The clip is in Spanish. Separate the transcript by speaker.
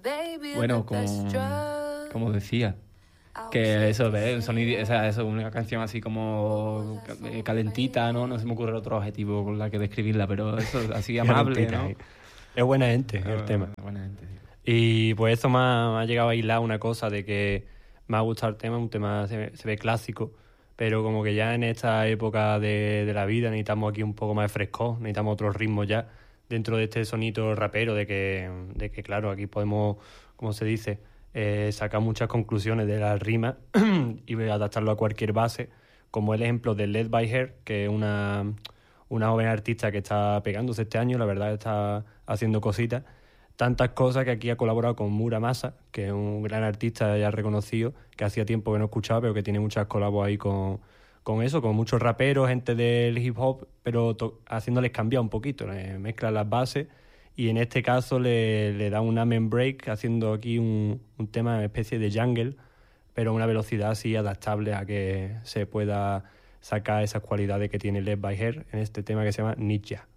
Speaker 1: Bueno, como decía, que eso, ¿ves? Sonido, o sea, eso, una canción así como calentita, ¿no? No se me ocurre otro adjetivo con la que describirla, pero eso, así amable, ¿no?
Speaker 2: Es buena gente el tema.
Speaker 1: Buena gente, tío.
Speaker 2: Y pues eso me ha llegado a hilar una cosa de que me ha gustado el tema, un tema se ve clásico, pero como que ya en esta época de la vida necesitamos aquí un poco más de frescor, necesitamos otros ritmos ya dentro de este sonito rapero de que claro, aquí podemos, como se dice, sacar muchas conclusiones de las rimas y adaptarlo a cualquier base, como el ejemplo de Led by Her, que es una joven artista que está pegándose este año, la verdad está haciendo cositas. Tantas cosas que aquí ha colaborado con Muramasa, que es un gran artista ya reconocido, que hacía tiempo que no escuchaba, pero que tiene muchas colabos ahí con eso, con muchos raperos, gente del hip hop, pero haciéndoles cambiar un poquito, mezclan las bases y en este caso le da un amen break haciendo aquí un tema, una especie de jungle, pero a una velocidad así adaptable a que se pueda sacar esas cualidades que tiene Led by Her en este tema que se llama Ninja.